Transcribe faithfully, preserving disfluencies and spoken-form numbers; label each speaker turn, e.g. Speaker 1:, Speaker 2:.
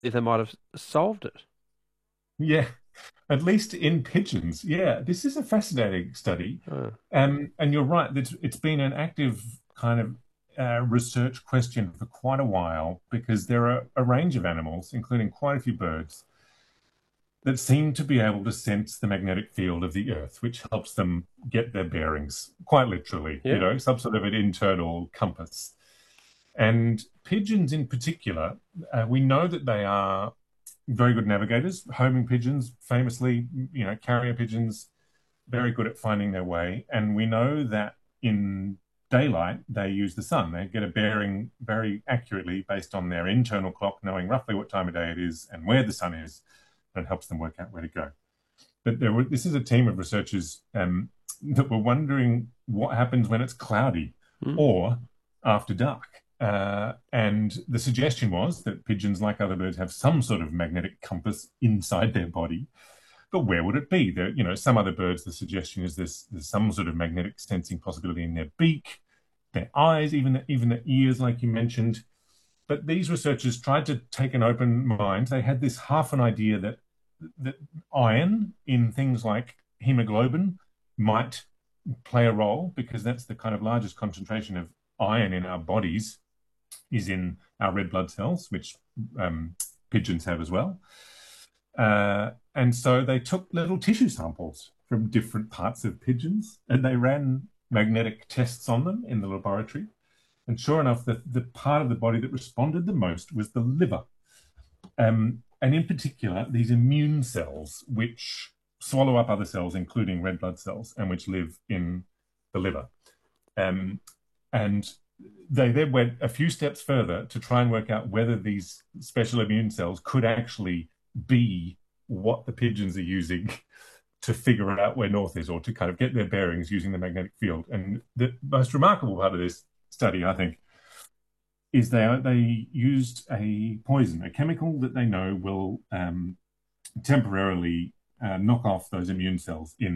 Speaker 1: if they might have solved it.
Speaker 2: Yeah, at least in pigeons. Yeah, this is a fascinating study.
Speaker 1: Uh,
Speaker 2: Um, and you're right, it's, it's been an active kind of uh, research question for quite a while because there are a range of animals, including quite a few birds, that seem to be able to sense the magnetic field of the Earth, which helps them get their bearings, quite literally, you
Speaker 1: yeah.
Speaker 2: know, some sort of an internal compass. And pigeons in particular, uh, we know that they are very good navigators. Homing pigeons, famously, you know, carrier pigeons, very good at finding their way. And we know that in daylight, they use the sun. They get a bearing very accurately based on their internal clock, knowing roughly what time of day it is and where the sun is. And it helps them work out where to go. But there were, this is a team of researchers um, that were wondering what happens when it's cloudy
Speaker 1: Mm.
Speaker 2: or after dark. Uh, and the suggestion was that pigeons, like other birds, have some sort of magnetic compass inside their body. But where would it be? There, you know, some other birds, the suggestion is there's, there's some sort of magnetic sensing possibility in their beak, their eyes, even the, even the ears, like you mentioned. But these researchers tried to take an open mind. They had this half an idea that that iron in things like hemoglobin might play a role because that's the kind of largest concentration of iron in our bodies is in our red blood cells, which um, pigeons have as well. Uh, and so they took little tissue samples from different parts of pigeons and they ran magnetic tests on them in the laboratory. And sure enough, the, the part of the body that responded the most was the liver. Um, and in particular, these immune cells, which swallow up other cells, including red blood cells, and which live in the liver. Um, and they then went a few steps further to try and work out whether these special immune cells could actually be what the pigeons are using to figure out where north is or to kind of get their bearings using the magnetic field. And the most remarkable part of this study, I think, is they they used a poison, a chemical that they know will um, temporarily uh, knock off those immune cells in